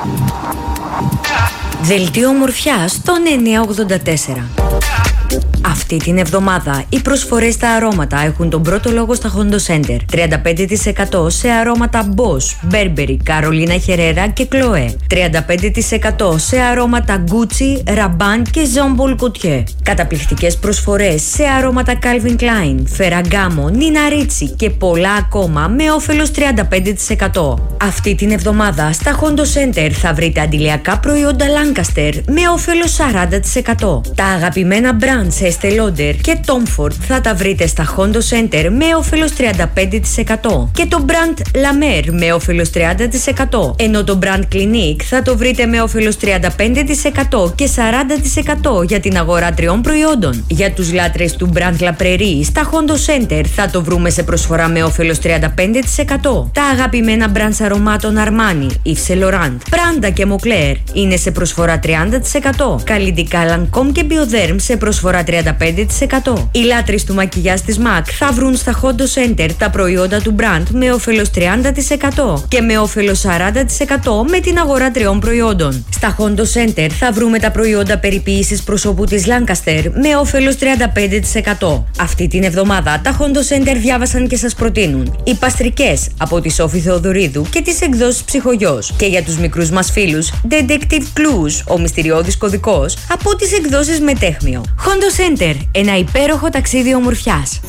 Δελτίο ομορφιάς στον 984. Αυτή την εβδομάδα οι προσφορές στα αρώματα έχουν τον πρώτο λόγο στα Hondo Center. 35% σε αρώματα Bosch, Burberry, Carolina Herrera και Chloé. 35% σε αρώματα Gucci, Rabanne και Jean Paul Gaultier. Καταπληκτικές προσφορές σε αρώματα Calvin Klein, Ferragamo, Nina Ricci και πολλά ακόμα με όφελος 35%. Αυτή την εβδομάδα στα Hondo Center θα βρείτε αντιλιακά προϊόντα Lancaster με όφελος 40%. Τα αγαπημένα brands Estée Lauder και Tom Ford θα τα βρείτε στα Hondo Center με όφελος 35% και το brand La Mer με όφελος 30%, ενώ το brand Clinique θα το βρείτε με όφελος 35% και 40% για την αγορά 3 προϊόντων. Για τους λάτρες του brand La Prairie στα Hondo Center θα το βρούμε σε προσφορά με όφελος 35%. Τα αγαπημένα brands αρωμάτων Armani, Yves Saint Laurent, Prada και Moncler είναι σε προσφορά 30%. Καλλιτικά Lancôme και Bioderm σε προσφορά 35%. Οι λάτρεις του μακιγιάζ της MAC θα βρουν στα Hondo Center τα προϊόντα του brand με όφελος 30% και με όφελος 40% με την αγορά 3 προϊόντων. Στα Hondo Center θα βρούμε τα προϊόντα περιποίησης προσώπου της Lancaster με όφελος 35%. Αυτή την εβδομάδα τα Hondo Center διάβασαν και σας προτείνουν οι παστρικές από τη Σόφη Θεοδωρίδου και τις εκδόσεις Ψυχογιός, και για τους μικρούς μας φίλους Detective Clues, ο μυστηριώδης κωδικός από τις εκδόσεις Μετέχμιο. Hondo Center, ένα υπέροχο ταξίδι ομορφιάς.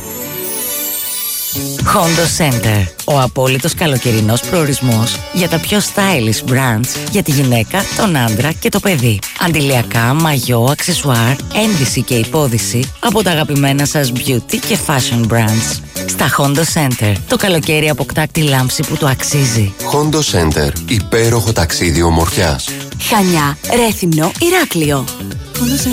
Hondo Center, ο απόλυτος καλοκαιρινός προορισμός για τα πιο stylish brands για τη γυναίκα, τον άντρα και το παιδί. Αντιλιακά, μαγιό, αξεσουάρ, ένδυση και υπόδυση από τα αγαπημένα σας beauty και fashion brands. Στα Hondo Center, το καλοκαίρι αποκτά τη λάμψη που το αξίζει. Hondo Center, υπέροχο ταξίδι ομορφιάς. Χανιά, Ρέθυμνο, Ηράκλειο.